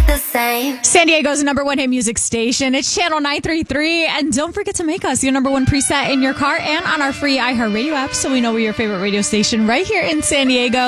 the same. San Diego's number one hit music station. It's Channel 933. And don't forget to make us your number one preset in your car and on our free iHeartRadio app so we know we're your favorite radio station right here in San Diego.